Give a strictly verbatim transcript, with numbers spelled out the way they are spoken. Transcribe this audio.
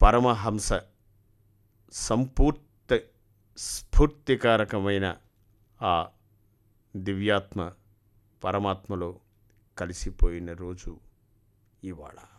పరమహంస సంపూర్తి స్ఫూర్తికారకమైన ఆ దివ్యాత్మ పరమాత్మలో కలిసిపోయిన రోజు ఇవాళ.